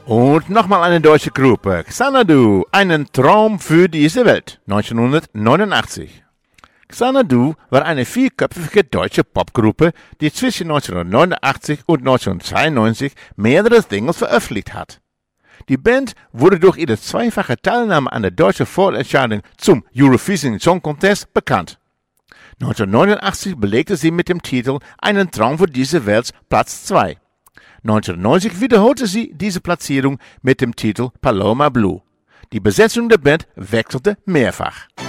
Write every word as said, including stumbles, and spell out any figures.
Und nochmal eine deutsche Gruppe. Xanadu, einen Traum für diese Welt, neunzehnhundertneunundachtzig. Xanadu war eine vierköpfige deutsche Popgruppe, die zwischen neunzehnhundertneunundachtzig und neunzehnhundertzweiundneunzig mehrere Singles veröffentlicht hat. Die Band wurde durch ihre zweifache Teilnahme an der deutschen Vorentscheidung zum Eurovision Song Contest bekannt. neunzehnhundertneunundachtzig belegte sie mit dem Titel Einen Traum für diese Welt Platz zwei. neunzehnhundertneunzig wiederholte sie diese Platzierung mit dem Titel Paloma Blue. Die Besetzung der Band wechselte mehrfach.